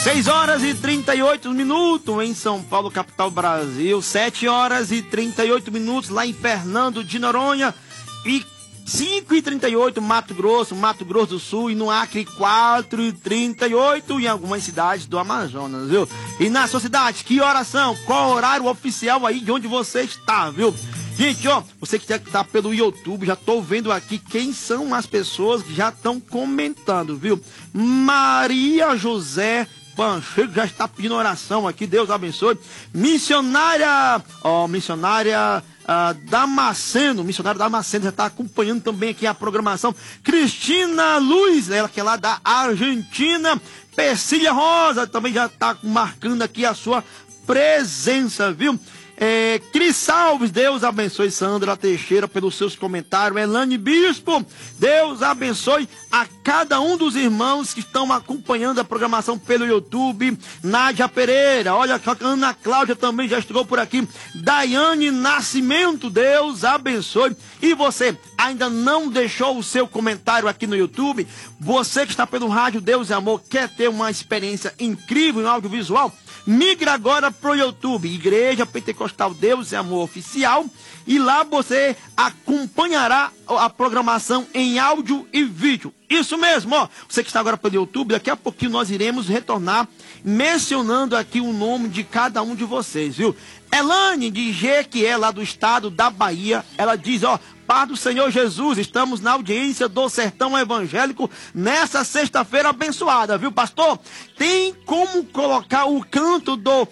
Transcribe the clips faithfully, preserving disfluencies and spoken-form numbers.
seis horas e trinta e oito minutos em São Paulo, capital do Brasil. sete horas e trinta e oito minutos lá em Fernando de Noronha. E cinco e trinta e oito Mato Grosso, Mato Grosso do Sul. E no Acre, quatro e trinta e oito em algumas cidades do Amazonas, viu? E na sua cidade, que horas são? Qual o horário oficial aí de onde você está, viu? Gente, ó, você que tá pelo YouTube, já tô vendo aqui quem são as pessoas que já estão comentando, viu? Maria José Pancheiro já está pedindo oração aqui, Deus abençoe. Missionária, ó, missionária uh, Damasceno, missionária Damasceno já está acompanhando também aqui a programação. Cristina Luiz, ela que é lá da Argentina. Persília Rosa também já está marcando aqui a sua presença, viu? É, Cris Alves, Deus abençoe Sandra Teixeira pelos seus comentários. Elane Bispo, Deus abençoe a cada um dos irmãos que estão acompanhando a programação pelo YouTube. Nádia Pereira, olha, a Ana Cláudia também já chegou por aqui. Daiane Nascimento, Deus abençoe. E você ainda não deixou o seu comentário aqui no YouTube? Você que está pelo rádio Deus e Amor, quer ter uma experiência incrível em audiovisual? Migra agora pro YouTube, Igreja Pentecostal Deus e Amor Oficial, e lá você acompanhará a programação em áudio e vídeo. Isso mesmo, ó. Você que está agora pelo YouTube, daqui a pouquinho nós iremos retornar mencionando aqui o nome de cada um de vocês, viu? Elane de Jequié, lá do estado da Bahia, ela diz, ó, paz do Senhor Jesus, estamos na audiência do Sertão Evangélico nessa sexta-feira abençoada, viu, pastor? Tem como colocar o canto do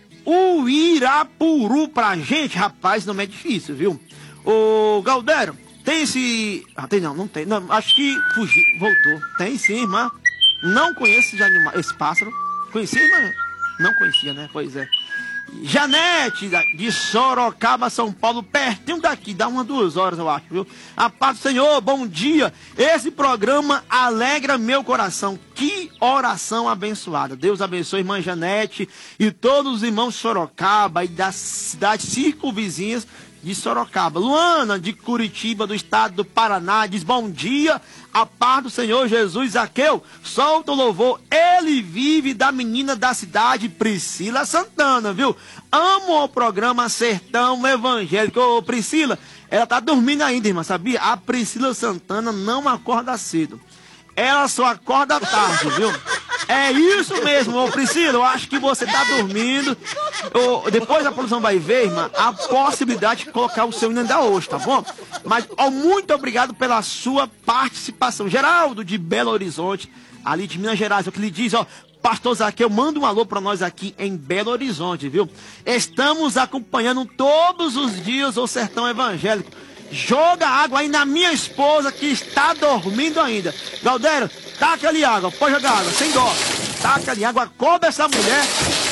Uirapuru pra gente? Rapaz, não é difícil, viu? Ô, Galdério, tem esse... Ah, tem não, não tem. Não, acho que fugiu, voltou. Tem sim, irmã. Não conheço esse, animal, esse pássaro. Conhecia, irmã? Não conhecia, né? Pois é. Janete, de Sorocaba, São Paulo, pertinho daqui, dá umas duas horas, eu acho, viu? A paz do Senhor, bom dia. Esse programa alegra meu coração. Que oração abençoada. Deus abençoe a irmã Janete e todos os irmãos de Sorocaba e das cidades circunvizinhas de Sorocaba. Luana, de Curitiba, do estado do Paraná, diz bom dia, a paz do Senhor Jesus. Zaqueu, solta o louvor, ele vive, da menina da cidade, Priscila Santana, viu? Amo o programa Sertão Evangélico. Ô, Priscila, ela tá dormindo ainda, irmã, sabia? A Priscila Santana não acorda cedo, ela só acorda tarde, viu? É isso mesmo, ô Priscila, eu acho que você tá dormindo. Ô, depois a produção vai ver, irmã, a possibilidade de colocar o seu hino ainda hoje, tá bom? Mas, ó, muito obrigado pela sua participação. Geraldo, de Belo Horizonte, ali de Minas Gerais, é o que lhe diz, ó, pastor Zaqueu, manda um alô pra nós aqui em Belo Horizonte, viu? Estamos acompanhando todos os dias o Sertão Evangélico. Joga água aí na minha esposa que está dormindo ainda. Galdério, taca ali água, pode jogar água, sem dó. Taca ali água, cobre essa mulher.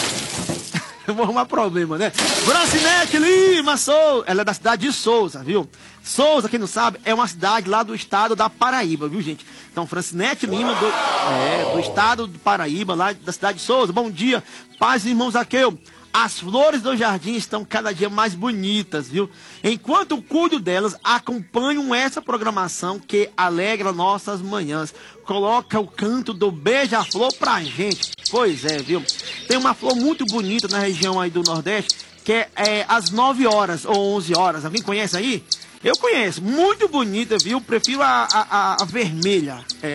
Eu vou arrumar problema, né? Francinete Lima, Souza. Ela é da cidade de Souza, viu? Souza, quem não sabe, é uma cidade lá do estado da Paraíba, viu, gente? Então, Francinete Lima, do, é, do estado do Paraíba, lá da cidade de Souza. Bom dia, paz, irmãos Zaqueu. As flores do jardim estão cada dia mais bonitas, viu? Enquanto cuido delas, acompanham essa programação que alegra nossas manhãs. Coloca o canto do beija-flor pra gente. Pois é, viu? Tem uma flor muito bonita na região aí do Nordeste, que é, é às nove horas ou onze horas. Alguém conhece aí? Eu conheço. Muito bonita, viu? Prefiro a, a, a vermelha. É.